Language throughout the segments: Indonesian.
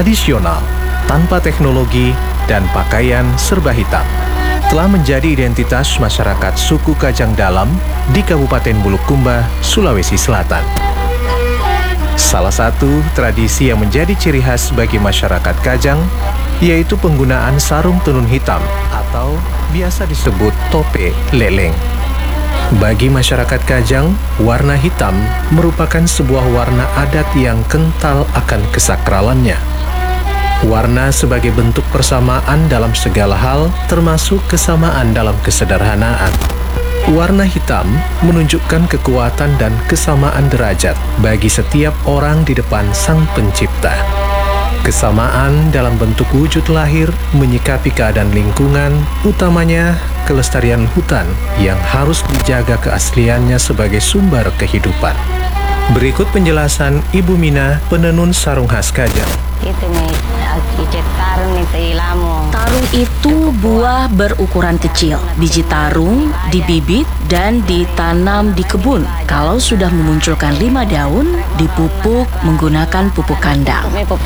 tradisional, tanpa teknologi, dan pakaian serba hitam telah menjadi identitas masyarakat suku Kajang Dalam di Kabupaten Bulukumba, Sulawesi Selatan. Salah satu tradisi yang menjadi ciri khas bagi masyarakat Kajang yaitu penggunaan sarung tenun hitam atau biasa disebut tope leleng. Bagi masyarakat Kajang, warna hitam merupakan sebuah warna adat yang kental akan kesakralannya. Warna sebagai bentuk persamaan dalam segala hal, termasuk kesamaan dalam kesederhanaan. Warna hitam menunjukkan kekuatan dan kesamaan derajat bagi setiap orang di depan Sang Pencipta. Kesamaan dalam bentuk wujud lahir, menyikapi keadaan lingkungan, utamanya kelestarian hutan yang harus dijaga keasliannya sebagai sumber kehidupan. Berikut penjelasan Ibu Mina, penenun sarung khas Kajang. Tarung itu buah berukuran kecil. Biji tarung dibibit dan ditanam di kebun. Kalau sudah memunculkan 5 daun, dipupuk menggunakan pupuk kandang.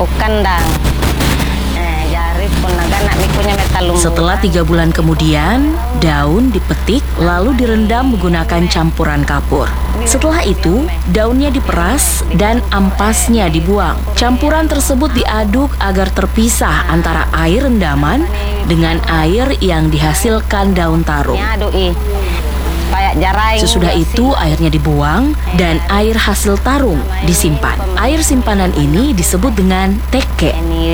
Setelah 3 bulan kemudian, daun dipetik lalu direndam menggunakan campuran kapur. Setelah itu, daunnya diperas dan ampasnya dibuang. Campuran tersebut diaduk agar terpisah antara air rendaman dengan air yang dihasilkan daun tarung. Sesudah itu airnya dibuang dan air hasil tarung disimpan. Air simpanan ini disebut dengan teke.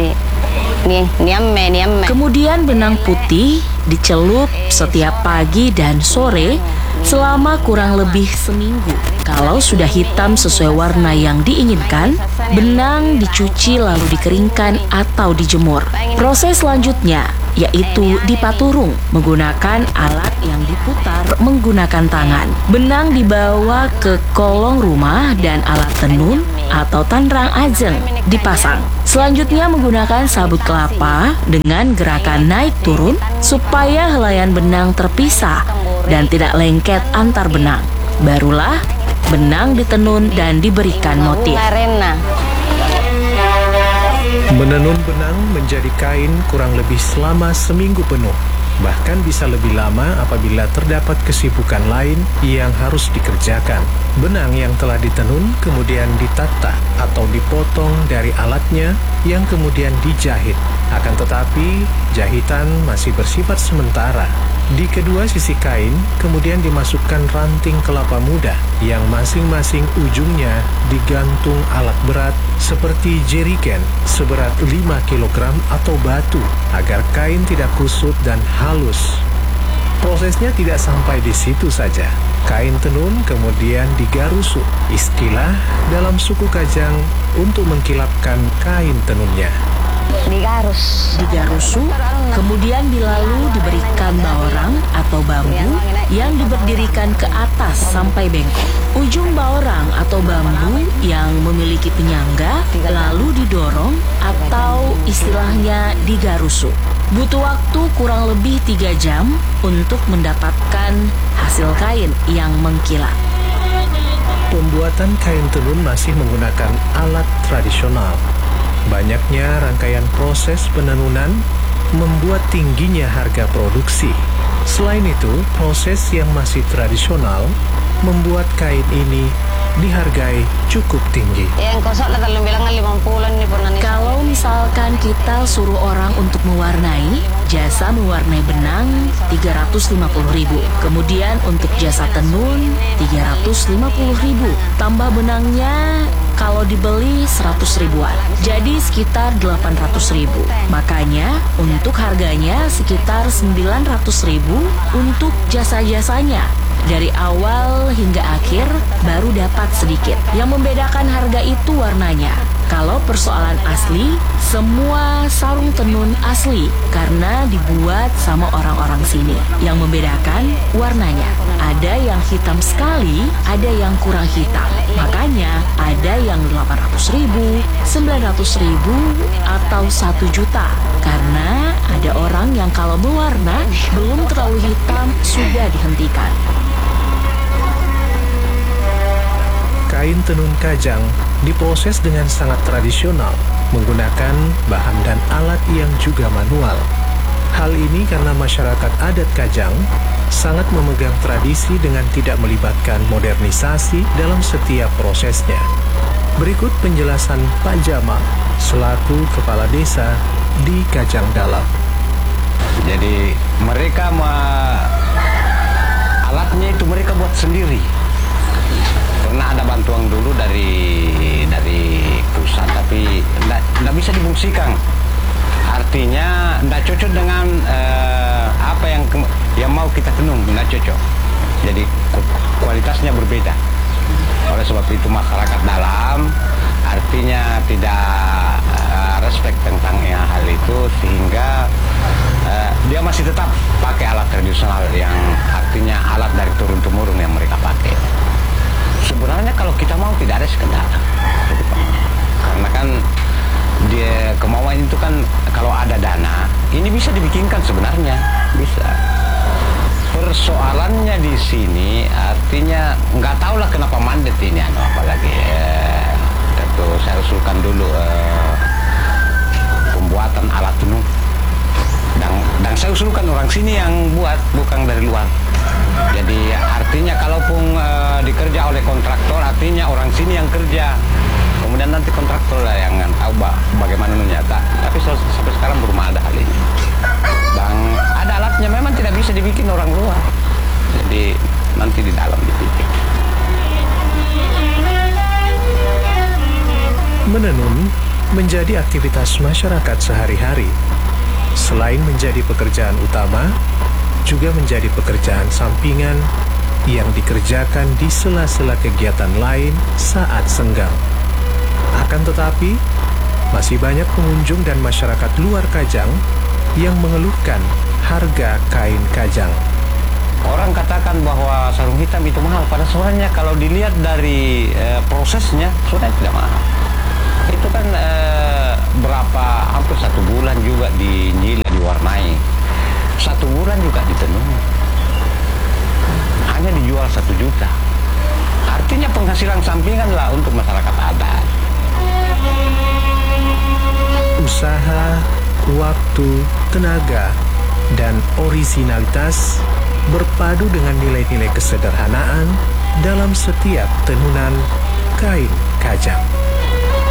Kemudian benang putih dicelup setiap pagi dan sore selama kurang lebih seminggu. Kalau sudah hitam sesuai warna yang diinginkan, benang dicuci lalu dikeringkan atau dijemur. Proses selanjutnya yaitu dipaturung menggunakan alat yang diputar menggunakan tangan. Benang dibawa ke kolong rumah dan alat tenun atau tandrang ajeng dipasang. Selanjutnya menggunakan sabut kelapa dengan gerakan naik turun supaya helaian benang terpisah dan tidak lengket antar benang. Barulah benang ditenun dan diberikan motif. Menenun benang menjadi kain kurang lebih selama seminggu penuh. Bahkan bisa lebih lama apabila terdapat kesibukan lain yang harus dikerjakan. Benang yang telah ditenun kemudian ditata atau dipotong dari alatnya yang kemudian dijahit. Akan tetapi, jahitan masih bersifat sementara. Di kedua sisi kain kemudian dimasukkan ranting kelapa muda yang masing-masing ujungnya digantung alat berat seperti jeriken seberat 5 kg atau batu agar kain tidak kusut dan halus. Prosesnya tidak sampai di situ saja. Kain tenun kemudian digarusu, istilah dalam suku Kajang untuk mengkilapkan kain tenunnya. Digarusu, kemudian dilalu diberikan baorang atau bambu yang diberdirikan ke atas sampai bengkok. Ujung baorang atau bambu yang memiliki penyangga lalu didorong atau istilahnya digarusu. Butuh waktu kurang lebih 3 jam untuk mendapatkan hasil kain yang mengkilap. Pembuatan kain tenun masih menggunakan alat tradisional. Banyaknya rangkaian proses penenunan membuat tingginya harga produksi. Selain itu, proses yang masih tradisional membuat kain ini dihargai cukup tinggi. Kalau misalkan kita suruh orang untuk mewarnai, jasa mewarnai benang 350.000. Kemudian untuk jasa tenun 350.000. Tambah benangnya kalau dibeli 100 ribuan. Jadi sekitar 800.000. Makanya untuk harganya sekitar 900.000 untuk jasa-jasanya. Dari awal hingga akhir baru dapat sedikit. Yang membedakan harga itu warnanya. Kalau persoalan asli, semua sarung tenun asli karena dibuat sama orang-orang sini. Yang membedakan warnanya. Ada yang hitam sekali, ada yang kurang hitam. Makanya ada yang 800.000, 900.000 atau 1 juta. Karena ada orang yang kalau mewarna belum terlalu hitam sudah dihentikan. Kain tenun Kajang diproses dengan sangat tradisional. menggunakan bahan dan alat yang juga manual. Hal ini karena masyarakat adat Kajang sangat memegang tradisi dengan tidak melibatkan modernisasi dalam setiap prosesnya. Berikut penjelasan Pak Jamal selaku Kepala Desa di Kajang Dalam. Jadi mereka alatnya itu mereka buat sendiri. Pernah ada bantuan dulu dari pusat, tapi tidak bisa difungsikan. Artinya tidak cocok dengan apa yang mau kita tenun, tidak cocok. Jadi kualitasnya berbeda. Oleh sebab itu masyarakat dalam artinya tidak respect tentang hal itu, sehingga dia masih tetap pakai alat tradisional yang artinya alat dari turun-temurun yang mereka pakai. Sebenarnya kalau kita mau tidak ada kendala, karena kan dia kemauan itu kan kalau ada dana ini bisa dibikinkan, sebenarnya bisa. Persoalannya di sini artinya nggak tahulah kenapa mandet ini, apalagi tentu saya usulkan dulu pembuatan alat tenun, dan saya usulkan orang sini yang buat, bukan dari luar. Jadi artinya kalaupun dikerja oleh kontraktor, artinya orang sini yang kerja, kemudian nanti kontraktor lah yang tahu bagaimana nyata. Tapi sampai sekarang belum ada hal ini. Dan ada alatnya memang tidak bisa dibikin orang luar, jadi nanti di dalam dibikin. Menenun menjadi aktivitas masyarakat sehari-hari. Selain menjadi pekerjaan utama, juga menjadi pekerjaan sampingan yang dikerjakan di sela-sela kegiatan lain saat senggang. Akan tetapi, masih banyak pengunjung dan masyarakat luar Kajang yang mengeluhkan harga kain Kajang. Orang katakan bahwa sarung hitam itu mahal, pada sebenarnya kalau dilihat dari prosesnya sebenarnya tidak mahal. Itu kan berapa, hampir 1 bulan juga dinyila, diwarnai. 1 bulan juga ditenun. Hanya dijual 1 juta. Artinya penghasilan sampingan lah untuk masyarakat adat. Usaha, waktu, tenaga, dan orisinalitas berpadu dengan nilai-nilai kesederhanaan dalam setiap tenunan kain Kajang.